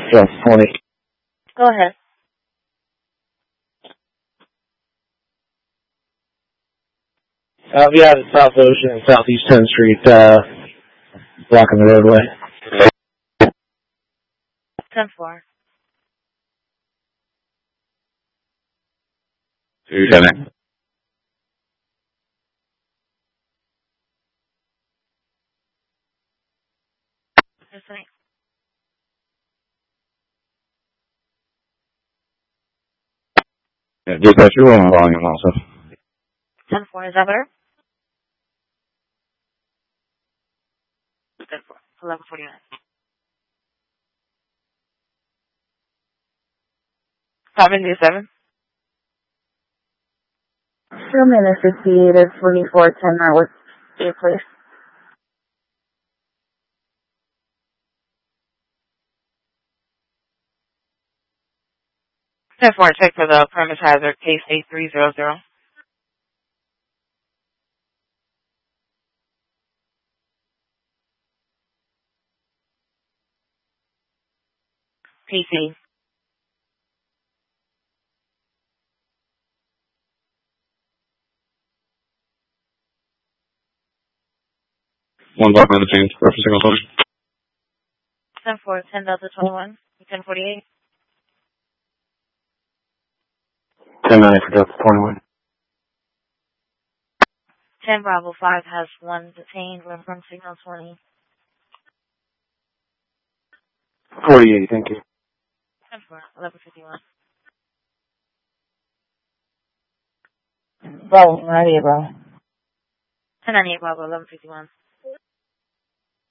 Yes, 20. Go ahead. Yeah, the South Ocean and Southeast 10th Street, blocking the roadway. 10-4. 2-10. Listening. Yeah, dispatch, you're on volume also. 10-4, is that better? 10-4. 11:49. $5.7. 2 minutes 58 is 2410 Norwood Street, please. Ten four, check for the premise hazard, case 8300. PC. One block on the change. Referencing on phone. 10-4, 10 Delta 21, 1048. 10-9 for Delta 21. 10 Bravo 5 has one detained, reference signal 20. 48, thank you. 10-4, 11:51. Bravo, 98, Bravo. 1098 Bravo, 11:51.